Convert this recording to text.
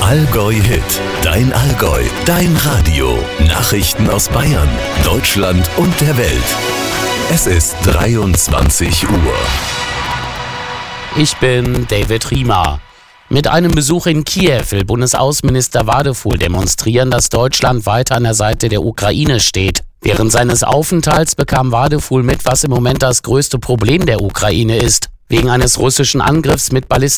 Allgäu Hit, dein Allgäu, dein Radio. Nachrichten aus Bayern, Deutschland und der Welt. Es ist 23 Uhr. Ich bin David Riemer. Mit einem Besuch in Kiew will Bundesaußenminister Wadefuhl demonstrieren, dass Deutschland weiter an der Seite der Ukraine steht. Während seines Aufenthalts bekam Wadefuhl mit, was im Moment das größte Problem der Ukraine ist. Wegen eines russischen Angriffs mit ballistischen